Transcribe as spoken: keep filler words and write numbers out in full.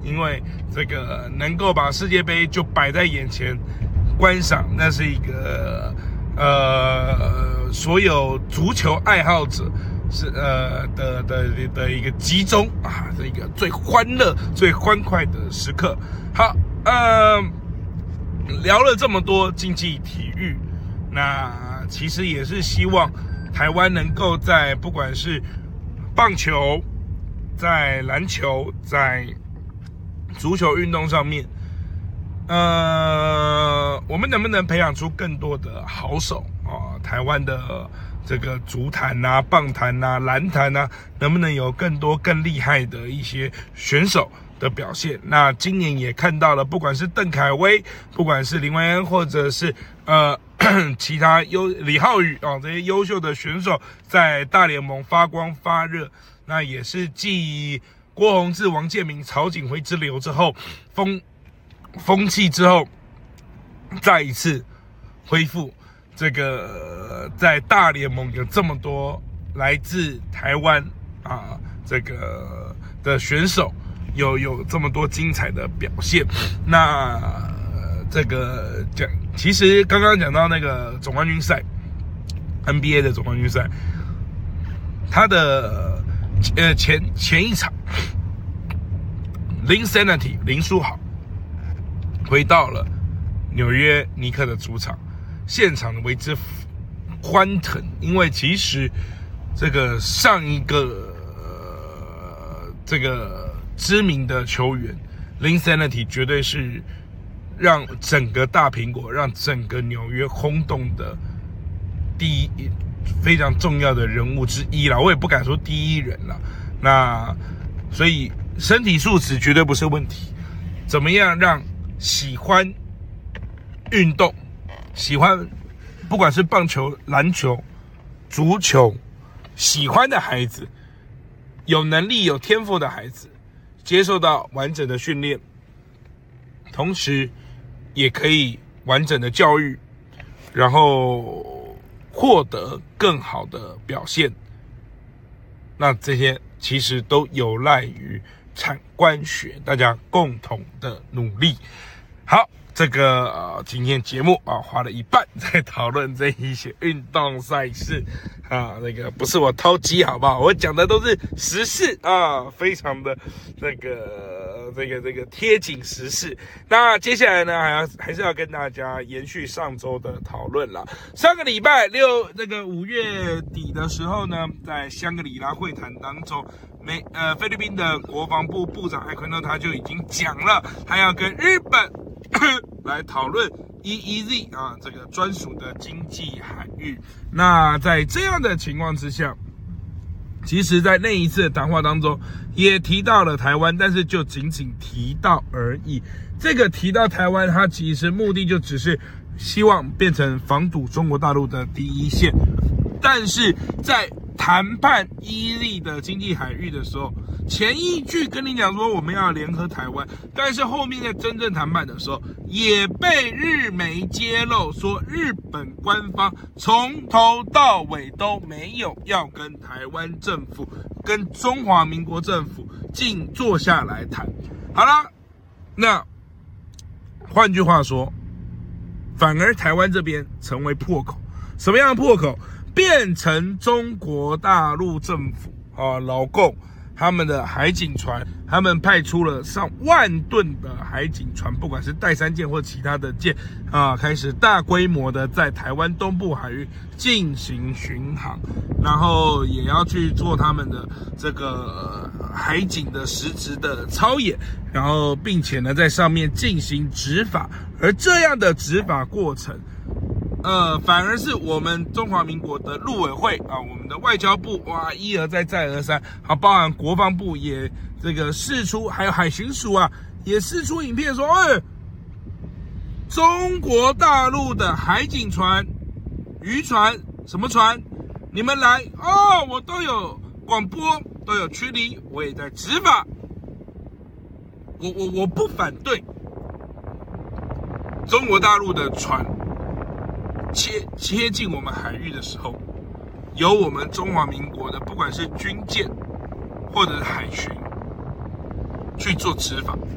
因为这个能够把世界杯就摆在眼前观赏，那是一个呃所有足球爱好者是呃的的的一个集中啊，这一个最欢乐、最欢快的时刻。好，呃，聊了这么多竞技体育，那其实也是希望台湾能够在不管是棒球、在篮球、在足球运动上面，呃，我们能不能培养出更多的好手啊？台湾的这个足坛啊、棒坛啊、篮坛啊，能不能有更多更厉害的一些选手的表现？那今年也看到了，不管是邓凯威，不管是林维恩，或者是呃其他优李浩宇啊、哦、这些优秀的选手，在大联盟发光发热。那也是继郭泓志、王建民、曹景辉之流之后，风风气之后，再一次恢复这个在大联盟有这么多来自台湾啊这个的选手，有有这么多精彩的表现。那这个讲，其实刚刚讲到那个总冠军赛 ，N B A 的总冠军赛，他的呃前前一场，林 Sanity 林书豪回到了纽约尼克的主场，现场为之欢腾，因为其实这个上一个、呃、这个知名的球员林 Sanity 绝对是让整个大苹果、让整个纽约轰动的第一非常重要的人物之一啦，我也不敢说第一人啦。那所以身体素质绝对不是问题，怎么样让喜欢运动、喜欢不管是棒球、篮球、足球，喜欢的孩子，有能力、有天赋的孩子，接受到完整的训练，同时也可以完整的教育，然后获得更好的表现。那这些其实都有赖于产官学大家共同的努力。好，这个、呃、今天节目啊花了一半在讨论这一些运动赛事啊，那个不是我偷鸡好不好？我讲的都是时事啊，非常的那个这个这个贴紧时事。那接下来呢，还要还是要跟大家延续上周的讨论啦。上个礼拜六那个五月底的时候呢，在香格里拉会谈当中，美呃菲律宾的国防部部长艾奎诺他就已经讲了，他要跟日本来讨论 E E Z 啊这个专属的经济海域。那在这样的情况之下，其实在那一次的谈话当中也提到了台湾，但是就仅仅提到而已。这个提到台湾，它其实目的就只是希望变成防堵中国大陆的第一线。但是在谈判 E E Z 的经济海域的时候，前一句跟你讲说我们要联合台湾，但是后面在真正谈判的时候，也被日媒揭露说日本官方从头到尾都没有要跟台湾政府、跟中华民国政府静坐下来谈。好啦，那换句话说，反而台湾这边成为破口。什么样的破口？变成中国大陆政府啊，老共他们的海警船，他们派出了上万吨的海警船，不管是带三舰或其他的舰啊，开始大规模的在台湾东部海域进行巡航，然后也要去做他们的这个、呃、海警的实质的操演，然后并且呢在上面进行执法，而这样的执法过程。呃，反而是我们中华民国的陆委会啊，我们的外交部哇，一而再再而三，好，包含国防部也这个释出，还有海巡署啊，也释出影片说，哎，中国大陆的海警船、渔船、什么船，你们来哦，我都有广播，都有驱离，我也在执法，我我我不反对中国大陆的船。切切近我们海域的时候，由我们中华民国的不管是军舰或者是海巡去做执法，